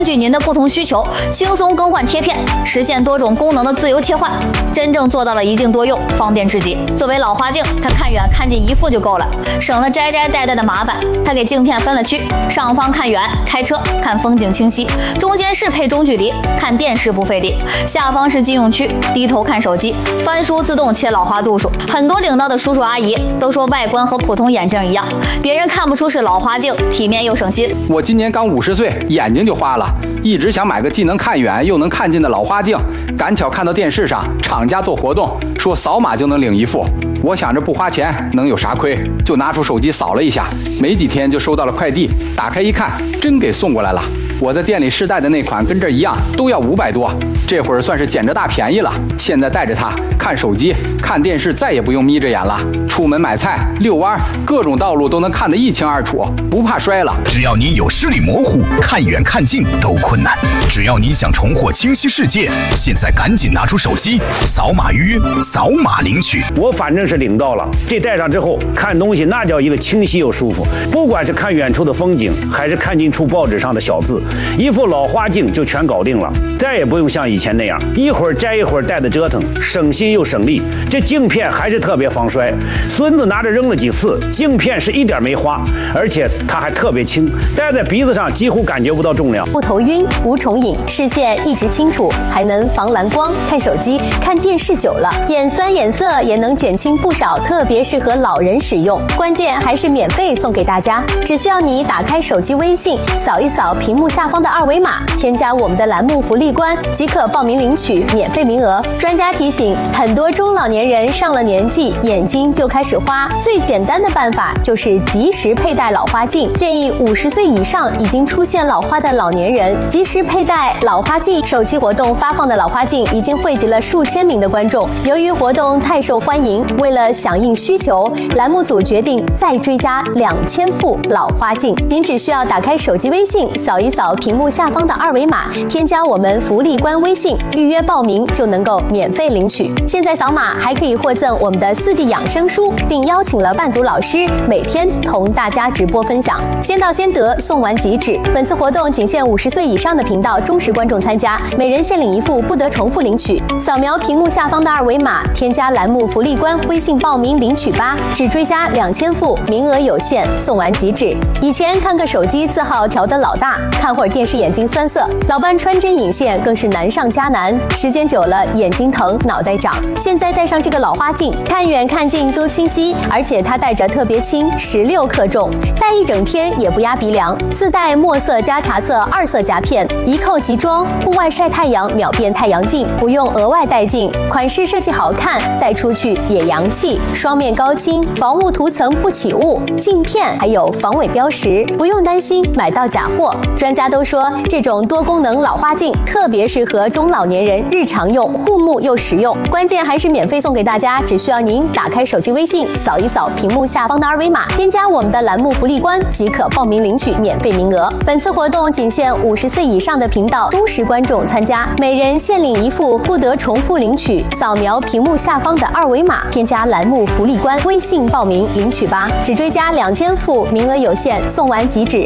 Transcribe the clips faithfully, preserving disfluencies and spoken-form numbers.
根据您的不同需求，轻松更换贴片，实现多种功能的自由切换，真正做到了一镜多用，方便至极。作为老花镜，它看远看近一副就够了，省了摘摘戴戴的麻烦。它给镜片分了区，上方看远开车看风景清晰，中间适配中距离看电视不费力，下方是禁用区，低头看手机，翻书自动切老花度数。很多领导的叔叔阿姨都说外观和普通眼镜一样，别人看不出是老花镜，体面又省心。 我今年刚五十岁，眼睛就花了。一直想买个既能看远又能看近的老花镜，赶巧看到电视上厂家做活动，说扫码就能领一副。我想着不花钱能有啥亏，就拿出手机扫了一下，没几天就收到了快递，打开一看，真给送过来了。我在店里试戴的那款跟这一样，都要五百多，这会儿算是捡着大便宜了。现在带着它看手机、看电视，再也不用眯着眼了。出门买菜、遛弯，各种道路都能看得一清二楚，不怕摔了。 只要你有视力模糊，看远看近都困难；只要你想重获清晰世界，现在赶紧拿出手机，扫码预约，扫码领取。 我反正是领到了，这戴上之后看东西那叫一个清晰又舒服。不管是看远处的风景，还是看近处报纸上的小字，一副老花镜就全搞定了，再也不用像以前那样一会儿摘一会儿戴的折腾，省心又省力。这镜片还是特别防摔，孙子拿着扔了几次，镜片是一点没花，而且它还特别轻，戴在鼻子上几乎感觉不到重量， 不头晕，无重影，视线一直清楚，还能防蓝光。看手机、看电视久了，眼酸眼涩也能减轻不少，特别适合老人使用。关键还是免费送给大家，只需要你打开手机微信，扫一扫屏幕下方的二维码，添加我们的栏目福利官，即可报名领取免费名额。专家提醒，很多中老年人上了年纪，眼睛就开始花，最简单的办法就是及时佩戴老花镜。建议五十岁以上已经出现老花的老年人及时佩戴老花镜。首期活动发放的老花镜已经汇集了数千名的观众。由于活动太受欢迎，为了响应需求，栏目组决定再追加两千副老花镜。您只需要打开手机微信，扫一扫屏幕下方的二维码，添加我们福利官微信，预约报名就能够免费领取。现在扫码还可以获赠我们的四季养生书，并邀请了伴读老师每天同大家直播分享。先到先得，送完即止。本次活动仅限五十岁以上的频道忠实观众参加，每人限领一副，不得重复领取。扫描屏幕下方的二维码，添加栏目福利官微信报名领取吧，只追加两千副，名额有限，送完即止。以前看个手机字号调得老大，看会儿电视眼睛酸涩，老伴穿针引线更是难上加难，时间久了眼睛疼，脑袋胀。现在戴上这个老花镜，看远看近都清晰，而且它戴着特别轻，十六克重，戴一整天也不压鼻梁。自带墨色加茶色二色夹片，一扣即装，户外晒太阳秒变太阳镜，不用额外带镜。款式设计好看，戴出去也洋气。双面高清，防雾涂层不起雾，镜片还有防伪标识，不用担心买到假货。专家都说，这种多功能老花镜特别适合中老年人日常用，护目又实用。关键还是免费送给大家，只需要您打开手机微信，扫一扫屏幕下方的二维码，添加我们的栏目福利官，即可报名领取免费名额。本次活动仅限五十岁以上的频道忠实观众参加，每人限领一副，不得重复领取。扫描屏幕下方的二维码，添加栏目福利官微信报名领取吧，只追加两千副，名额有限，送完即止。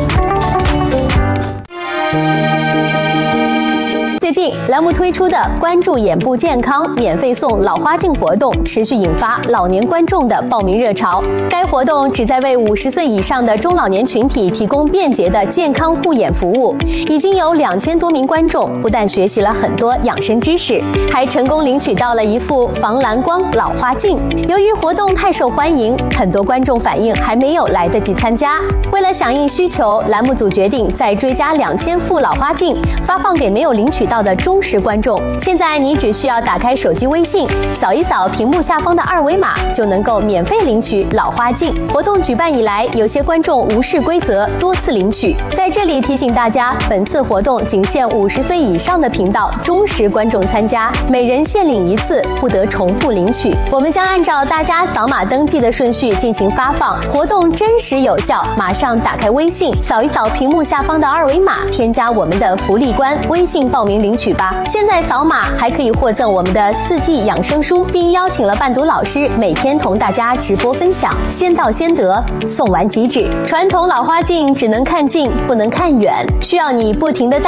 最近栏目推出的关注眼部健康免费送老花镜活动持续引发老年观众的报名热潮。该活动旨在为五十岁以上的中老年群体提供便捷的健康护眼服务。已经有两千多名观众不但学习了很多养生知识，还成功领取到了一副防蓝光老花镜。由于活动太受欢迎，很多观众反映还没有来得及参加。为了响应需求，栏目组决定再追加两千副老花镜，发放给没有领取到的忠实观众。现在你只需要打开手机微信，扫一扫屏幕下方的二维码，就能够免费领取老花镜。活动举办以来，有些观众无视规则，多次领取。在这里提醒大家，本次活动仅限五十岁以上的频道忠实观众参加，每人限领一次，不得重复领取。我们将按照大家扫码登记的顺序进行发放，活动真实有效。马上打开微信，扫一扫屏幕下方的二维码，添加我们的福利官微信报名领取吧。现在扫码还可以获赠我们的四季养生书，并邀请了伴读老师每天同大家直播分享，先到先得，送完即止。传统老花镜只能看近不能看远，需要你不停的戴